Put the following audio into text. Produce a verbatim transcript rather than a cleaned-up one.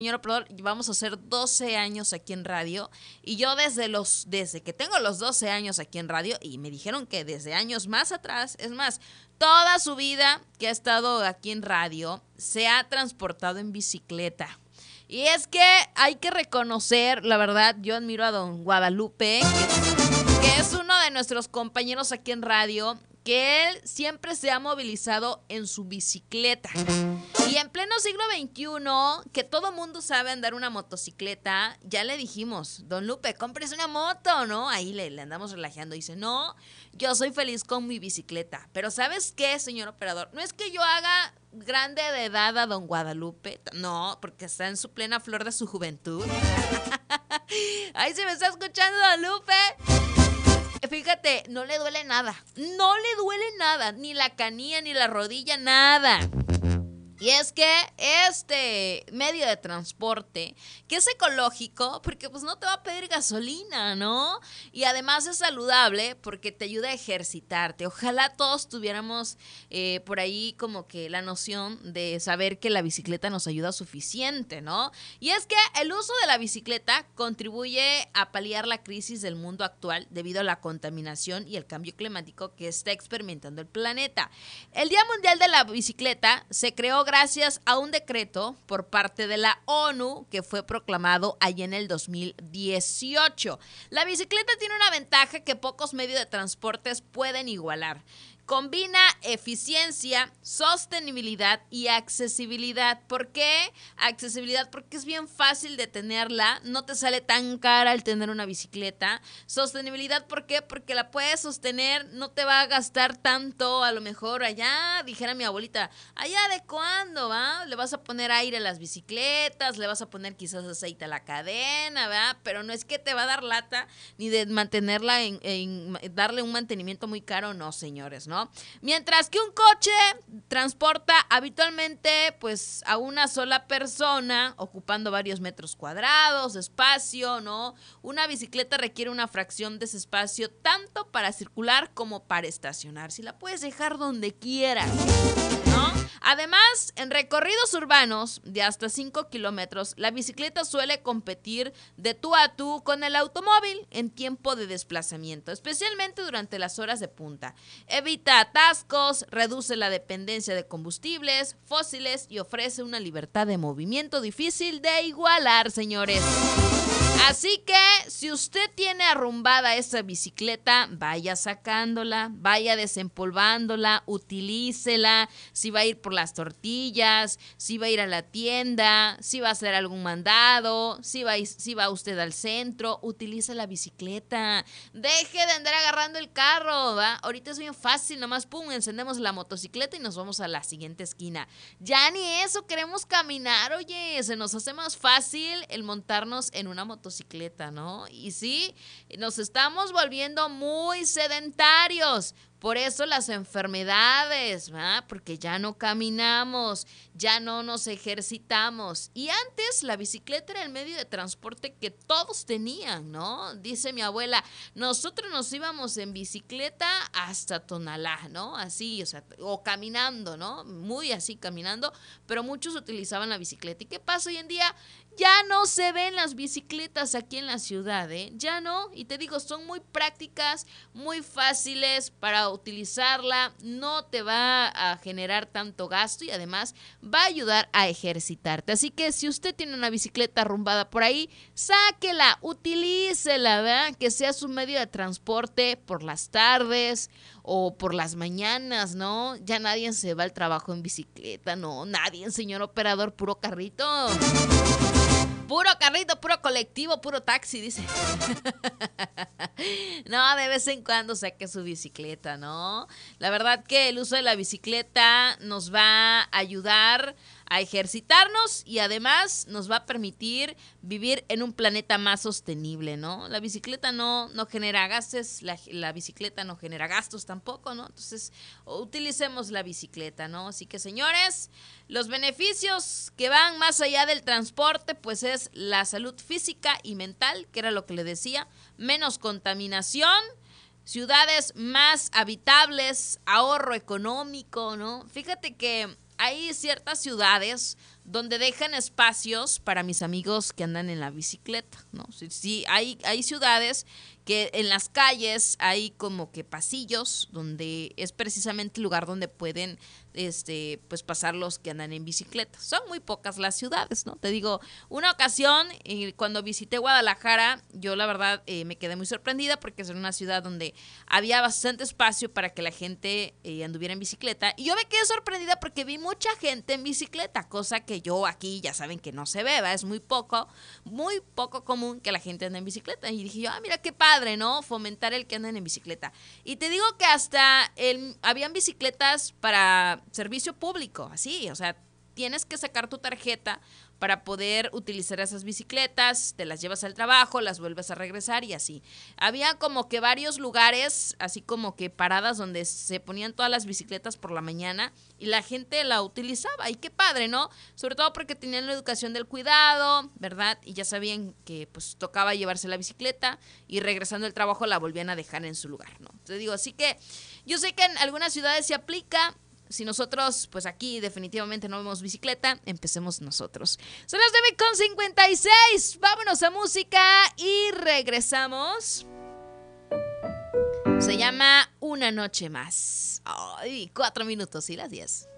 Señor operador, vamos a hacer doce años aquí en radio y yo desde los desde que tengo los doce años aquí en radio y me dijeron que desde años más atrás, es más, toda su vida que ha estado aquí en radio se ha transportado en bicicleta. Y es que hay que reconocer, la verdad, yo admiro a don Guadalupe, que, que es uno de nuestros compañeros aquí en radio, que él siempre se ha movilizado en su bicicleta. Y en pleno siglo veintiuno, que todo mundo sabe andar una motocicleta, ya le dijimos, don Lupe, cómprese una moto, ¿no? Ahí le, le andamos relajando. Dice, no, yo soy feliz con mi bicicleta. Pero ¿sabes qué, señor operador? No es que yo haga grande de edad a don Guadalupe, no, porque está en su plena flor de su juventud. Ahí se me está escuchando, don Lupe. Fíjate, no le duele nada, no le duele nada, ni la canilla, ni la rodilla, nada. Y es que este medio de transporte, que es ecológico, porque pues no te va a pedir gasolina, ¿no? Y además es saludable porque te ayuda a ejercitarte. Ojalá todos tuviéramos eh, por ahí como que la noción de saber que la bicicleta nos ayuda suficiente, ¿no? Y es que el uso de la bicicleta contribuye a paliar la crisis del mundo actual debido a la contaminación y el cambio climático que está experimentando el planeta. El Día Mundial de la Bicicleta se creó gracias a un decreto por parte de la ONU que fue proclamado allí en el dos mil dieciocho. La bicicleta tiene una ventaja que pocos medios de transportes pueden igualar. Combina eficiencia, sostenibilidad y accesibilidad. ¿Por qué accesibilidad? Porque es bien fácil de tenerla, no te sale tan cara el tener una bicicleta. Sostenibilidad, ¿por qué? Porque la puedes sostener, no te va a gastar tanto, a lo mejor allá, dijera mi abuelita, allá de cuándo, ¿va? Le vas a poner aire a las bicicletas, le vas a poner quizás aceite a la cadena, ¿va? Pero no es que te va a dar lata ni de mantenerla en, en darle un mantenimiento muy caro, no, señores, ¿no? Mientras que un coche transporta habitualmente pues a una sola persona ocupando varios metros cuadrados de espacio, ¿no? Una bicicleta requiere una fracción de ese espacio tanto para circular como para estacionar. Si la puedes dejar donde quieras, ¿no? Además, en recorridos urbanos de hasta cinco kilómetros, la bicicleta suele competir de tú a tú con el automóvil en tiempo de desplazamiento, especialmente durante las horas de punta. Evita atascos, reduce la dependencia de combustibles fósiles y ofrece una libertad de movimiento difícil de igualar, señores. Así que si usted tiene arrumbada esa bicicleta, vaya sacándola, vaya desempolvándola, utilícela. Si va a ir por las tortillas, si va a ir a la tienda, si va a hacer algún mandado, si va, si va usted al centro, utilice la bicicleta. Deje de andar agarrando el carro, ¿va? Ahorita es bien fácil, nomás pum, encendemos la motocicleta y nos vamos a la siguiente esquina. Ya ni eso, queremos caminar, oye, se nos hace más fácil el montarnos en una motocicleta. Bicicleta, ¿no? Y sí, nos estamos volviendo muy sedentarios. Por eso las enfermedades, ¿verdad? Porque ya no caminamos, ya no nos ejercitamos. Y antes la bicicleta era el medio de transporte que todos tenían, ¿no? Dice mi abuela, nosotros nos íbamos en bicicleta hasta Tonalá, ¿no? Así, o sea, o caminando, ¿no? Muy así caminando, pero muchos utilizaban la bicicleta. ¿Y qué pasa hoy en día? Ya no se ven las bicicletas aquí en la ciudad, ¿eh? Ya no. Y te digo, son muy prácticas, muy fáciles para utilizarla. No te va a generar tanto gasto y además va a ayudar a ejercitarte. Así que si usted tiene una bicicleta arrumbada por ahí, sáquela, utilícela, ¿verdad? Que sea su medio de transporte por las tardes o por las mañanas, ¿no? Ya nadie se va al trabajo en bicicleta, no, nadie, señor operador, puro carrito. Puro carrito, puro colectivo, puro taxi, dice. No, de vez en cuando saque su bicicleta, ¿no? La verdad que el uso de la bicicleta nos va a ayudar a ejercitarnos y además nos va a permitir vivir en un planeta más sostenible, ¿no? La bicicleta no, no genera gases, la, la bicicleta no genera gastos tampoco, ¿no? Entonces, utilicemos la bicicleta, ¿no? Así que, señores, los beneficios que van más allá del transporte, pues es la salud física y mental, que era lo que le decía, menos contaminación, ciudades más habitables, ahorro económico, ¿no? Fíjate que hay ciertas ciudades donde dejan espacios para mis amigos que andan en la bicicleta, ¿no? Sí, sí, hay, hay ciudades que en las calles hay como que pasillos donde es precisamente el lugar donde pueden este pues pasar los que andan en bicicleta. Son muy pocas las ciudades, ¿no? Te digo, una ocasión eh, cuando visité Guadalajara, yo la verdad eh, me quedé muy sorprendida porque es una ciudad donde había bastante espacio para que la gente eh, anduviera en bicicleta, y yo me quedé sorprendida porque vi mucha gente en bicicleta, cosa que yo aquí ya saben que no se ve, ¿va? Es muy poco, muy poco común que la gente ande en bicicleta, y dije yo, ah, mira qué padre, ¿no? Fomentar el que anden en bicicleta. Y te digo que hasta el, habían bicicletas para servicio público, así, o sea, tienes que sacar tu tarjeta para poder utilizar esas bicicletas, te las llevas al trabajo, las vuelves a regresar y así. Había como que varios lugares, así como que paradas donde se ponían todas las bicicletas por la mañana y la gente la utilizaba. Y qué padre, ¿no? Sobre todo porque tenían la educación del cuidado, ¿verdad? Y ya sabían que pues tocaba llevarse la bicicleta y regresando del trabajo la volvían a dejar en su lugar, ¿no? Te digo, así que yo sé que en algunas ciudades se aplica. Si nosotros, pues aquí definitivamente no vemos bicicleta, empecemos nosotros. Son las nueve con cincuenta y seis. Vámonos a música y regresamos. Se llama Una Noche Más. Ay, cuatro minutos y las diez.